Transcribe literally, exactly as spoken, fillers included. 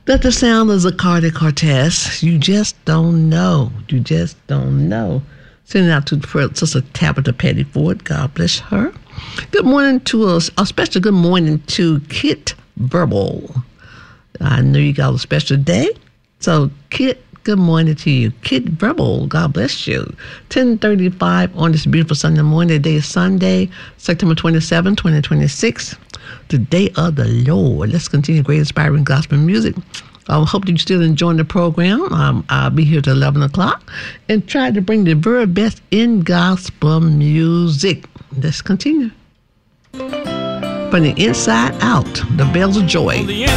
That's the sound of Zaccardi Cortez. You just don't know. You just don't know. Sending out to Sister Tabitha Pettyford. God bless her. Good morning to us. A special good morning to Kit Verbal. I know you got a special day. So, Kit, good morning to you. Kit Verbal, God bless you. ten thirty-five on this beautiful Sunday morning. Today is Sunday, September twenty-seventh, twenty twenty-six. The day of the Lord. Let's continue great inspiring gospel music. I hope that you're still enjoying the program. Um, I'll be here till eleven o'clock and try to bring the very best in gospel music. Let's continue. From the inside out, the bells of joy.